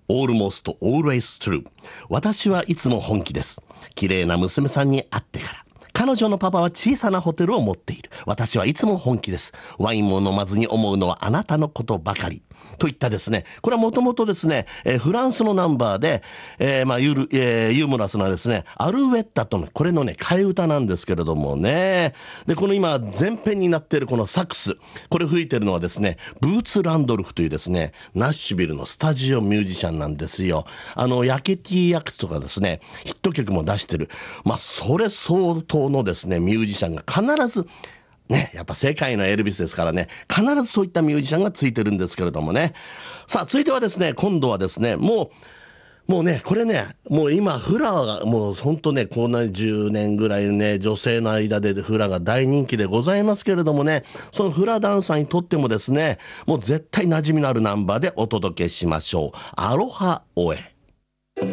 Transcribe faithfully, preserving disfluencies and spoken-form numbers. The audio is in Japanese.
Almost always true。 私はいつも本気です。綺麗な娘さんに会ってから。彼女のパパは小さなホテルを持っている。私はいつも本気です。ワインも飲まずに思うのはあなたのことばかり。といったですね、これはもともとですね、えー、フランスのナンバーで、えー、まあユール、えー、ユーモラスなですね、アルウェッタとのこれのね替え歌なんですけれどもね。でこの今前編になっているこのサックス、これ吹いてるのはですね、ブーツ・ランドルフというですね、ナッシュビルのスタジオミュージシャンなんですよ。あのヤケティ役とかですね、ヒット曲も出してる、まあそれ相当のですねミュージシャンが必ずね、やっぱ世界のエルビスですからね、必ずそういったミュージシャンがついてるんですけれどもね。さあ続いてはですね、今度はですね、もうもうねこれね、もう今フラがもうほんとね、こんなじゅうねんぐらいね、女性の間でフラが大人気でございますけれどもね、そのフラダンサーにとってもですね、もう絶対馴染みのあるナンバーでお届けしましょう。アロハオエ。